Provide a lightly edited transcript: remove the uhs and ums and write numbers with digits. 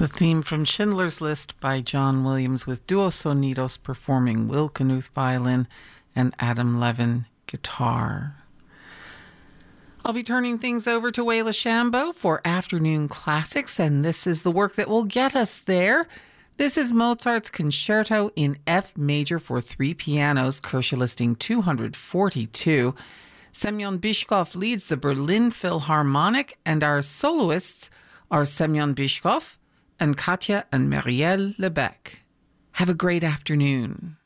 The theme from Schindler's List by John Williams, with Duo Sonidos performing Will Knuth violin and Adam Levin guitar. I'll be turning things over to Waila Shambo for Afternoon Classics, and this is the work that will get us there. This is Mozart's Concerto in F major for 3 pianos, Kocher listing 242. Semyon Bychkov leads the Berlin Philharmonic, and our soloists are Semyon Bychkov and Katya and Marielle Lebec. Have a great afternoon.